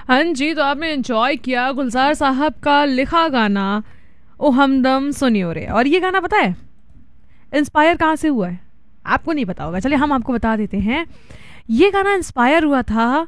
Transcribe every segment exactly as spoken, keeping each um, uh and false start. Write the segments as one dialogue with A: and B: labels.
A: हाँ जी, तो आपने एंजॉय किया गुलजार साहब का लिखा गाना ओ हमदम सुनियो रे। और ये गाना पता है इंस्पायर कहाँ से हुआ है? आपको नहीं पता होगा, चलिए हम आपको बता देते हैं। ये गाना इंस्पायर हुआ था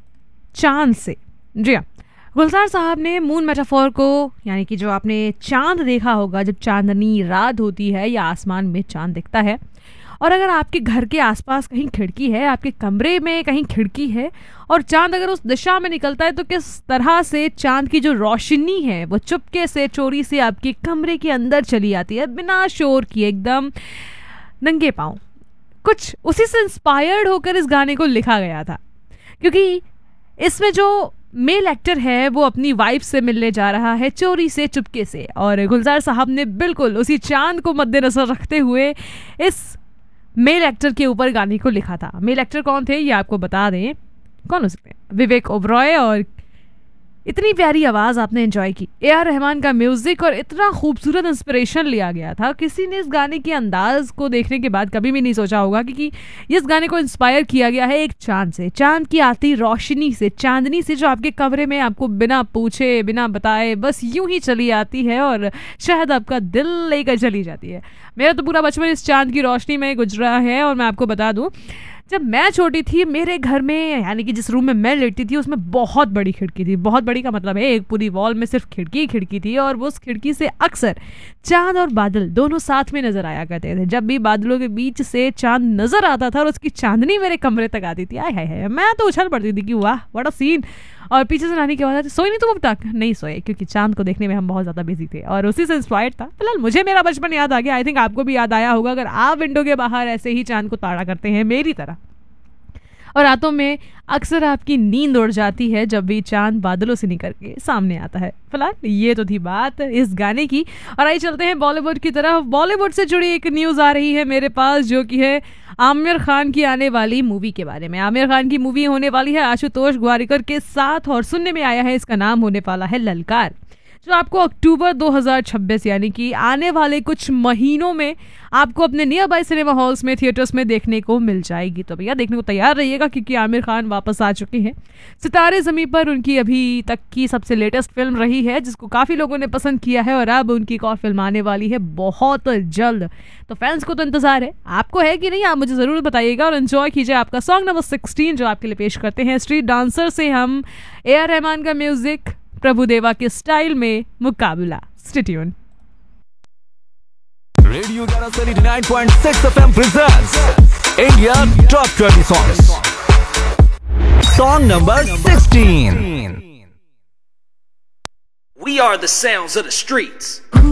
A: चांद से। जी हाँ, गुलजार साहब ने मून मेटाफोर को, यानी कि जो आपने चांद देखा होगा जब चांदनी रात होती है या आसमान में चांद दिखता है, और अगर आपके घर के आसपास कहीं खिड़की है, आपके कमरे में कहीं खिड़की है और चांद अगर उस दिशा में निकलता है, तो किस तरह से चांद की जो रोशनी है वो चुपके से चोरी से आपके कमरे के अंदर चली आती है बिना शोर किए, एकदम नंगे पाँव। कुछ उसी से इंस्पायर्ड होकर इस गाने को लिखा गया था, क्योंकि इसमें जो मेल एक्टर है वो अपनी वाइफ से मिलने जा रहा है चोरी से चुपके से, और गुलजार साहब ने बिल्कुल उसी चांद को मद्देनजर रखते हुए इस मेल एक्टर के ऊपर गाने को लिखा था। मेल एक्टर कौन थे ये आपको बता दें, कौन हो सकते हैं? विवेक ओबरॉय। और इतनी प्यारी आवाज़ आपने एंजॉय की, ए आर रहमान का म्यूज़िक, और इतना खूबसूरत इंस्पिरेशन लिया गया था। किसी ने इस गाने के अंदाज को देखने के बाद कभी भी नहीं सोचा होगा कि इस गाने को इंस्पायर किया गया है एक चांद से, चांद की आती रोशनी से, चांदनी से, जो आपके कमरे में आपको बिना पूछे बिना बताए बस यूं ही चली आती है और शायद आपका दिल लेकर चली जाती है। मेरा तो पूरा बचपन इस चांद की रोशनी में गुजरा है। और मैं आपको बता दूं, जब मैं छोटी थी मेरे घर में, यानी कि जिस रूम में मैं लेटती थी, उसमें बहुत बड़ी खिड़की थी। बहुत बड़ी का मतलब है एक पूरी वॉल में सिर्फ खिड़की ही खिड़की थी, और वो उस खिड़की से अक्सर चांद और बादल दोनों साथ में नजर आया करते थे। जब भी बादलों के बीच से चांद नजर आता था और उसकी चांदनी मेरे कमरे तक आती थी, आय हाय हाय, मैं तो उछल पड़ती थी कि वाह व्हाट अ सीन। और पीछे से नानी की आवाज़ आती, सोई नहीं तुम अब तक? नहीं सोए, क्योंकि चांद को देखने में हम बहुत ज़्यादा बिजी थे, और उसी से इंस्पायर्ड था। फिलहाल मुझे मेरा बचपन याद आ गया, आई थिंक आपको भी याद आया होगा अगर आप विंडो के बाहर ऐसे ही चांद को ताड़ा करते हैं मेरी तरह। और रातों में अक्सर आपकी नींद उड़ जाती है जब भी चांद बादलों से निकल के सामने आता है। फिलहाल ये तो थी बात इस गाने की, और आइए चलते हैं बॉलीवुड की तरफ। बॉलीवुड से जुड़ी एक न्यूज़ आ रही है मेरे पास, जो कि है आमिर खान की आने वाली मूवी के बारे में। आमिर खान की मूवी होने वाली है आशुतोष ग्वारिकर के साथ, और सुनने में आया है इसका नाम होने वाला है ललकार, जो आपको अक्टूबर दो हज़ार छब्बीस यानी कि आने वाले कुछ महीनों में आपको अपने नियर बाय सिनेमा हॉल्स में, थिएटर्स में देखने को मिल जाएगी। तो भैया देखने को तैयार रहिएगा, क्योंकि आमिर खान वापस आ चुके हैं। सितारे ज़मीं पर उनकी अभी तक की सबसे लेटेस्ट फिल्म रही है, जिसको काफ़ी लोगों ने पसंद किया है, और अब उनकी एक और फिल्म आने वाली है बहुत जल्द। तो फैंस को तो इंतजार है, आपको है कि नहीं? आप मुझे ज़रूर बताइएगा, और एंजॉय कीजिए आपका सॉन्ग नंबर सिक्सटीन जो आपके लिए पेश करते हैं स्ट्रीट डांसर से हम, ए आर रहमान का म्यूजिक, प्रभुदेवा के स्टाइल में मुकाबला। Stay tuned.
B: Radio ninety point six F M presents India Top twenty Songs. Song number sixteen.
C: We are the sounds of the streets.